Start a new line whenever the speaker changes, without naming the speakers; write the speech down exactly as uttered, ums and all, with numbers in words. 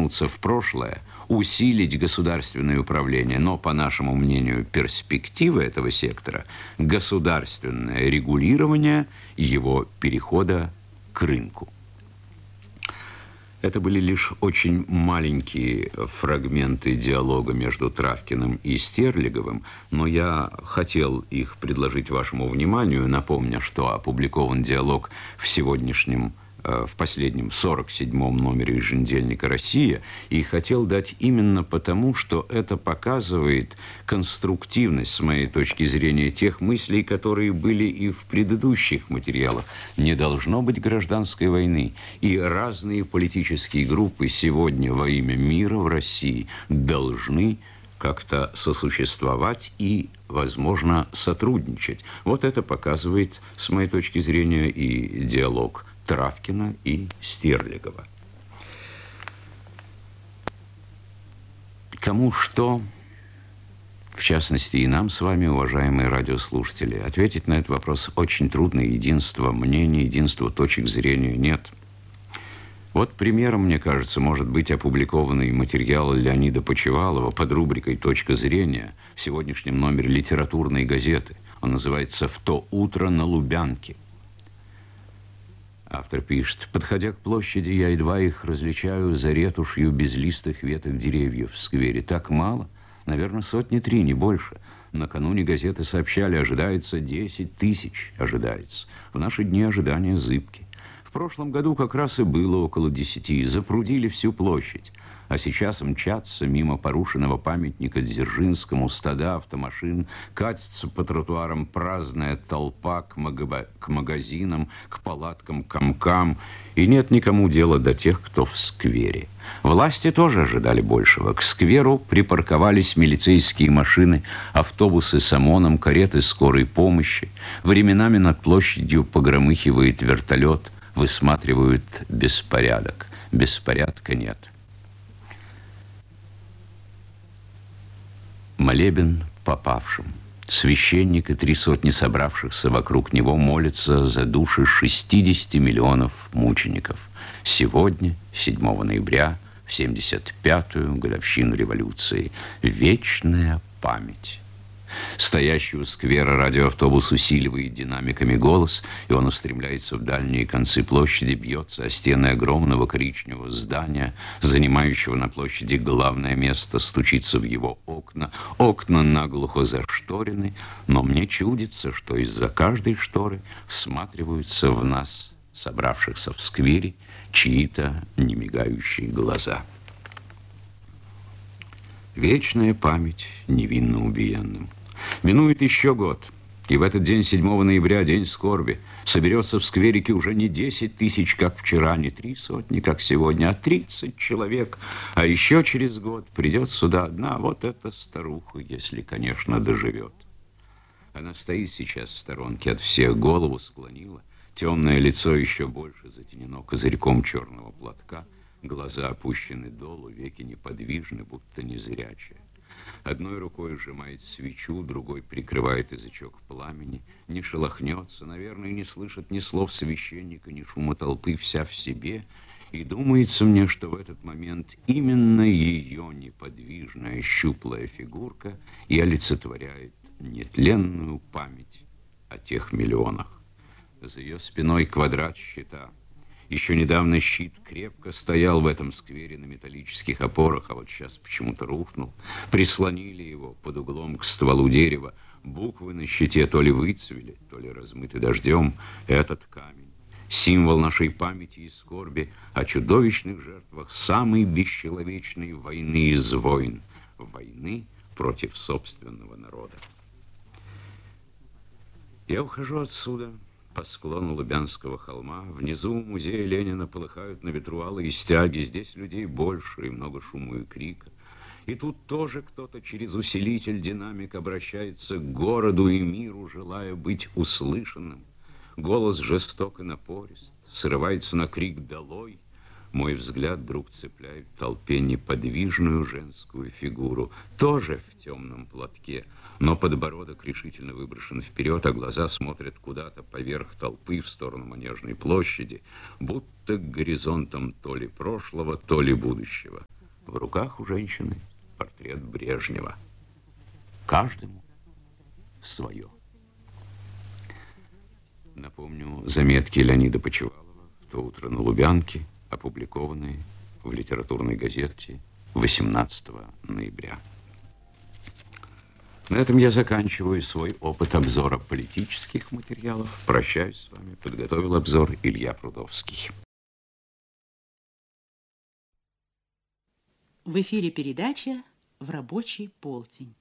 вернуться в прошлое, усилить государственное управление, но, по нашему мнению, перспективы этого сектора – государственное регулирование его перехода к рынку. Это были лишь очень маленькие фрагменты диалога между Травкиным и Стерлиговым, но я хотел их предложить вашему вниманию, напомня, что опубликован диалог в сегодняшнем, в последнем сорок седьмом номере еженедельника «Россия», и хотел дать именно потому, что это показывает конструктивность, с моей точки зрения, тех мыслей, которые были и в предыдущих материалах. Не должно быть гражданской войны, и разные политические группы сегодня во имя мира в России должны как-то сосуществовать и, возможно, сотрудничать. Вот это показывает, с моей точки зрения, и диалог Травкина и Стерлигова. Кому что, в частности и нам с вами, уважаемые радиослушатели, ответить на этот вопрос очень трудно. Единства мнений, единства точек зрения нет. Вот примером, мне кажется, может быть опубликованный материал Леонида Почивалова под рубрикой «Точка зрения» в сегодняшнем номере литературной газеты. Он называется «В то утро на Лубянке». Автор пишет: «Подходя к площади, я едва их различаю за ретушью безлистых веток деревьев в сквере. Так мало, наверное, сотни три, не больше. Накануне газеты сообщали, ожидается десять тысяч, ожидается. В наши дни ожидания зыбки. В прошлом году как раз и было около десяти, запрудили всю площадь. А сейчас мчатся мимо порушенного памятника Дзержинскому стада автомашин, катится по тротуарам праздная толпа к, мага... к магазинам, к палаткам, к комкам. И нет никому дела до тех, кто в сквере. Власти тоже ожидали большего. К скверу припарковались милицейские машины, автобусы с ОМОНом, кареты скорой помощи. Временами над площадью погромыхивает вертолет, высматривают беспорядок. Беспорядка нет. Молебен попавшим. Священник и три сотни собравшихся вокруг него молятся за души шестидесяти миллионов мучеников. Сегодня, седьмого ноября, в семьдесят пятую годовщину революции, вечная память. Стоящий у сквера радиоавтобус усиливает динамиками голос, и он устремляется в дальние концы площади, бьется о стены огромного коричневого здания, занимающего на площади главное место, стучится в его окна. Окна наглухо зашторены, но мне чудится, что из-за каждой шторы всматриваются в нас, собравшихся в сквере, чьи-то немигающие глаза. Вечная память невинно убиенным. Минует еще год, и в этот день, седьмого ноября, день скорби, соберется в скверике уже не десять тысяч, как вчера, не три сотни, как сегодня, а тридцать человек. А еще через год придет сюда одна вот эта старуха, если, конечно, доживет. Она стоит сейчас в сторонке от всех, голову склонила, темное лицо еще больше затенено козырьком черного платка, глаза опущены долу, веки неподвижны, будто незрячие. Одной рукой сжимает свечу, другой прикрывает язычок пламени, не шелохнется, наверное, не слышит ни слов священника, ни шума толпы, вся в себе. И думается мне, что в этот момент именно ее неподвижная, щуплая фигурка и олицетворяет нетленную память о тех миллионах. За ее спиной квадрат щита. Еще недавно щит крепко стоял в этом сквере на металлических опорах, а вот сейчас почему-то рухнул. Прислонили его под углом к стволу дерева. Буквы на щите то ли выцвели, то ли размыты дождем. Этот камень — символ нашей памяти и скорби о чудовищных жертвах самой бесчеловечной войны из войн. Войны против собственного народа. Я ухожу отсюда по склону Лубянского холма. Внизу музея Ленина полыхают на ветру алые стяги. Здесь людей больше и много шума и крика. И тут тоже кто-то через усилитель динамик обращается к городу и миру, желая быть услышанным. Голос жесток и напорист, срывается на крик «Долой!». Мой взгляд вдруг цепляет в толпе неподвижную женскую фигуру, тоже в темном платке, но подбородок решительно выброшен вперед, а глаза смотрят куда-то поверх толпы в сторону Манежной площади, будто к горизонтам то ли прошлого, то ли будущего. В руках у женщины портрет Брежнева. Каждому свое. Напомню заметки Леонида Почивалова в то утро на Лубянке, опубликованные в литературной газете восемнадцатого ноября. На этом я заканчиваю свой опыт обзора политических материалов. Прощаюсь с вами. Подготовил обзор Илья Прудовский.
В эфире передача «В рабочий полдень».